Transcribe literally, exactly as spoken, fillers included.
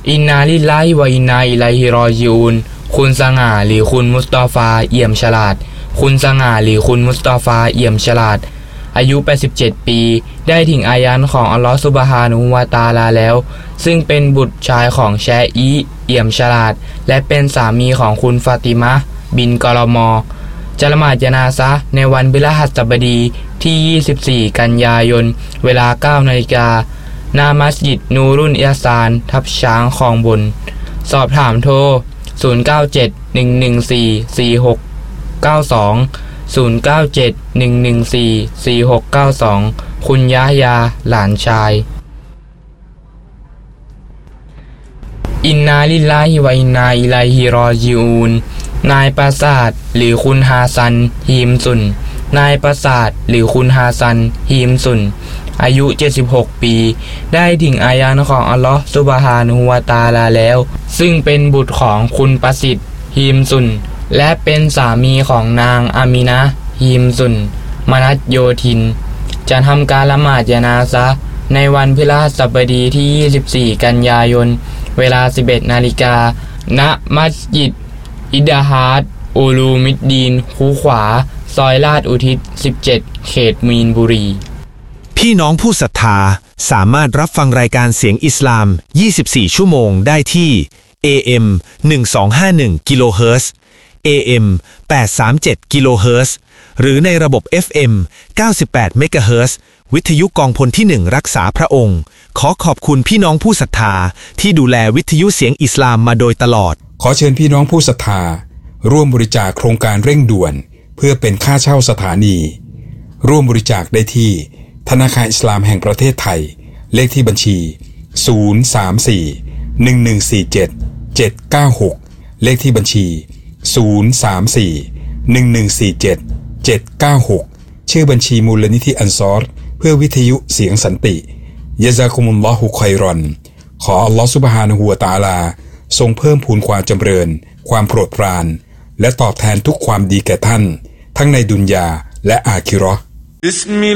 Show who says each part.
Speaker 1: อินนาลิลลาฮิวะอินนาอิลัยฮิรอญิอูนคุณสง่าหรือคุณมุสตอฟาเอี่ยมฉลาดคุณสง่าหรือคุณมุสตอฟาเอี่ยมฉลาดอายุแปดสิบเจ็ดปีได้ถึงอายันของอัลลอฮฺซุบฮานะฮูวะตะอาลาแล้วซึ่งเป็นบุตรชายของแชอีเอี่ยมฉลาดและเป็นสามีของคุณฟาติมะห์บินกอลมอจะละหมาดญะนาซะห์ในวันพฤหัสบดีที่ยี่สิบสี่กันยายนเวลา เก้านาฬิกาณมัสยิดนูรุนอิห์ซานทับช้างคลองบนสอบถามโทรศูนย์ เก้า เจ็ด หนึ่ง หนึ่ง สี่ สี่ หก เก้า สอง ศูนย์ เก้า เจ็ด หนึ่ง หนึ่ง สี่ สี่ หก เก้า สองคุณยะฮยาหลานชายอินนาลิลลาฮิวะอินนาอิลัยฮิรอญิอูนนายปราสาทหรือคุณฮาซันฮีมซุนนายปราสาทหรือคุณฮาซันฮีมซุนอายุเจ็ดสิบหกปีได้ถึงอายันของอัลลอฮฺซุบฮานะฮูวะตะอาลาแล้วซึ่งเป็นบุตรของคุณประสิทธิ์ฮีมซุนและเป็นสามีของนางอามินะห์ฮีมซุนมนัสโยธินจะทำการละหมาดญะนาซะห์ในวันพฤหัสบดีที่ยี่สิบสี่กันยายนเวลา สิบเอ็ดนาฬิกาณมัสยิดอิดะฮาดอูลูมิดดีนคูขวาซอยลาดอุทิศสิบเจ็ดเขตมีนบุรี
Speaker 2: พี่น้องผู้ศรัทธาสามารถรับฟังรายการเสียงอิสลามยี่สิบสี่ชั่วโมงได้ที่ เอ เอ็ม หนึ่งสองห้าหนึ่ง กิโลเฮิรตซ์ เอ เอ็ม แปดสามเจ็ด กิโลเฮิรตซ์หรือในระบบ เอฟ เอ็ม เก้าสิบแปด เมกะเฮิรตซ์วิทยุกองพลที่หนึ่งรักษาพระองค์ขอขอบคุณพี่น้องผู้ศรัทธาที่ดูแลวิทยุเสียงอิสลามมาโดยตลอด
Speaker 3: ขอเชิญพี่น้องผู้ศรัทธาร่วมบริจาคโครงการเร่งด่วนเพื่อเป็นค่าเช่าสถานีร่วมบริจาคได้ที่ธนาคารอิสลามแห่งประเทศไทยเลขที่บัญชีศูนย์ สาม สี่ หนึ่ง หนึ่ง สี่ เจ็ด เจ็ด เก้า หกเลขที่บัญชีศูนย์ สาม สี่ หนึ่ง หนึ่ง สี่ เจ็ด เจ็ด เก้า หกชื่อบัญชีมูลนิธิอันซอรเพื่อวิทยุเสียงสันติยะซากุมุลลอฮุค็อยรอนขออัลลอฮฺซุบฮานะฮูวะตะอาลาทรงเพิ่มพูนความจำเริญความโปรดปรานและตอบแทนทุกความดีแก่ท่านทั้งในดุนยาและอาคิเราะห์